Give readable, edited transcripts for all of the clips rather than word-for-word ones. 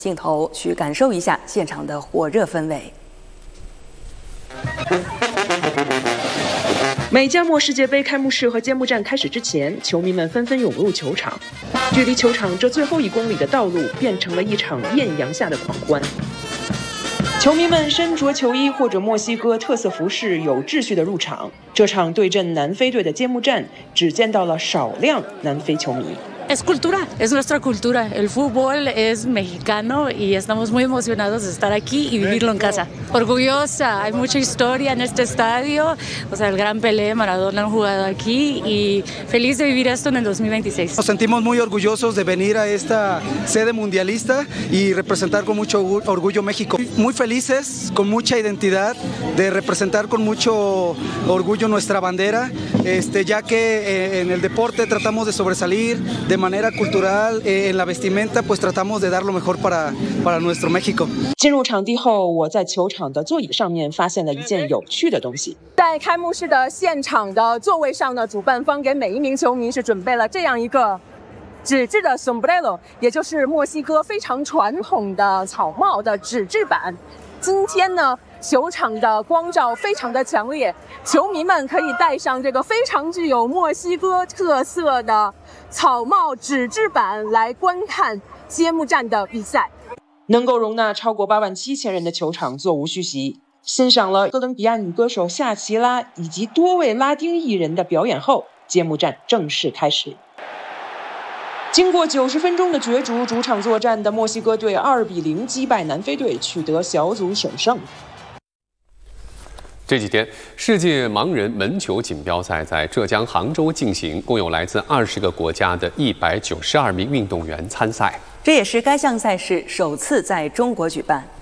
镜头去感受一下现场的火热氛围。 美加墨世界杯开幕式和揭幕战开始之前，球迷们纷纷涌入球场。距离球场这最后1公里的道路变成了一场艳阳下的狂欢。球迷们身着球衣或者墨西哥特色服饰，有秩序地入场。这场对阵南非队的揭幕战，只见到了少量南非球迷。 Es cultura, es nuestra cultura. El fútbol es mexicano y estamos muy emocionados de estar aquí y vivirlo en casa. Orgullosa, hay mucha historia en este estadio. O sea, el gran Pelé, Maradona han jugado aquí y feliz de vivir esto en el 2026. Nos sentimos muy orgullosos de venir a esta sede mundialista y representar con mucho orgullo México. Muy felices, con mucha identidad, de representar con mucho orgullo nuestra bandera, ya que en el deporte tratamos de sobresalir, de manera cultural, en la vestimenta, pues tratamos de dar lo mejor para nuestro México. 进入场地后，我在球场的座椅上面发现了一件有趣的东西。 在开幕式的现场的座位上呢，主办方给每一名球迷是准备了这样一个纸质的 sombrero， 也就是墨西哥非常传统的草帽的纸质版。今天呢，球场的光照非常的强烈，球迷们可以戴上这个非常具有墨西哥特色的草帽纸质版来观看揭幕战的比赛。 能够容纳超过87000人的球场座无虚席，欣赏了哥伦比亚女歌手夏奇拉以及多位拉丁艺人的表演后，揭幕战正式开始。经过90分钟的角逐，主场作战的墨西哥队2-0击败南非队，取得小组首胜。 这几天，世界盲人门球锦标赛在浙江杭州进行，共有来自20个国家的192名运动员参赛。 这也是该项赛事首次在中国举办。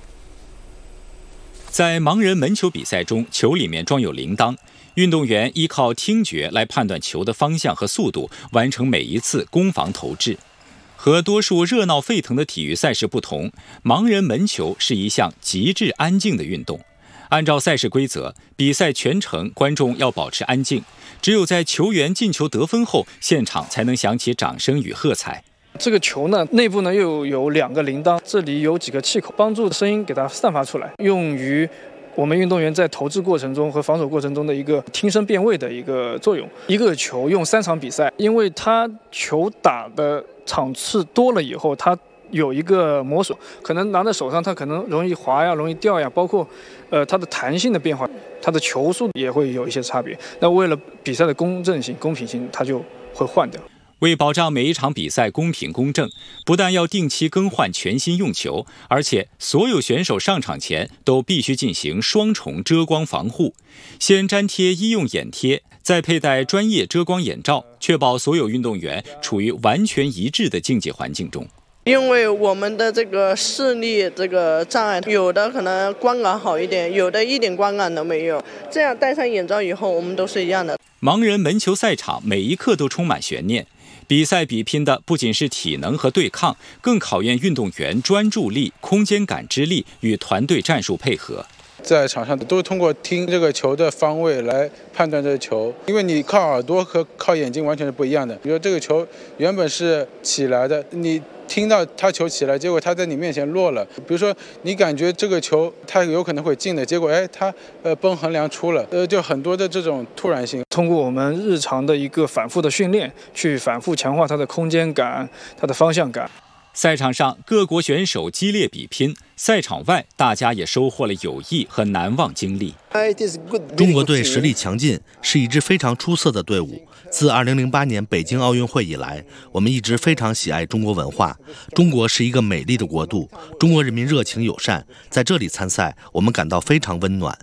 在盲人门球比赛中，球里面装有铃铛。运动员依靠听觉来判断球的方向和速度，完成每一次攻防投掷。和多数热闹沸腾的体育赛事不同，盲人门球是一项极致安静的运动。按照赛事规则，比赛全程观众要保持安静，只有在球员进球得分后，现场才能响起掌声与喝彩。 这个球呢，内部呢又有2个铃铛，这里有几个气口，帮助声音给它散发出来，用于我们运动员在投掷过程中和防守过程中的一个听声辨位的一个作用。一个球用3场比赛，因为它球打的场次多了以后，它有一个磨损，可能拿在手上它可能容易滑呀，容易掉呀，包括它的弹性的变化，它的球速也会有一些差别。那为了比赛的公正性、公平性，它就会换掉。 为保障每一场比赛公平公正，不但要定期更换全新用球，而且所有选手上场前都必须进行双重遮光防护，先粘贴医用眼贴，再佩戴专业遮光眼罩，确保所有运动员处于完全一致的竞技环境中。 因为我们的这个视力这个障碍，有的可能光感好一点，有的一点光感都没有，这样戴上眼罩以后，我们都是一样的。 盲人门球赛场每一刻都充满悬念。比赛比拼的不仅是体能和对抗，更考验运动员专注力、空间感知力与团队战术配合。 在场上都是通过听这个球的方位来判断这个球，因为你靠耳朵和靠眼睛完全是不一样的。比如这个球原本是起来的，你听到他球起来，结果他在你面前落了。比如说你感觉这个球它有可能会进的，结果它崩横梁出了，就很多的这种突然性。 通过我们日常的一个反复的训练，去反复强化它的空间感、它的方向感。 赛场上各国选手激烈比拼，赛场外大家也收获了友谊和难忘经历。 中国队实力强劲，是一支非常出色的队伍。自2008年北京奥运会以来，我们一直非常喜爱中国文化。中国是一个美丽的国度，中国人民热情友善，在这里参赛，我们感到非常温暖。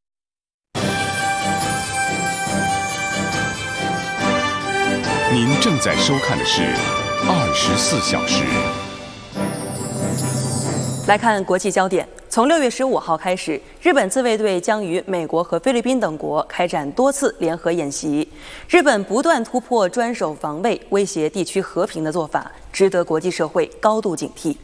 您正在收看的是24小时。 来看国际焦点，从6月15号开始，日本自卫队将与美国和菲律宾等国开展多次联合演习。日本不断突破专守防卫、威胁地区和平的做法，值得国际社会高度警惕。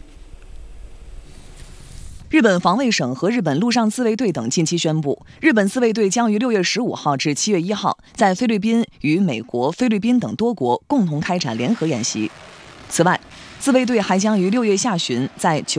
日本防卫省和日本陆上自卫队等近期宣布，日本自卫队将于6月15号至7月1号在菲律宾与美国、菲律宾等多国共同开展联合演习。此外， 自卫队还将于6月下旬在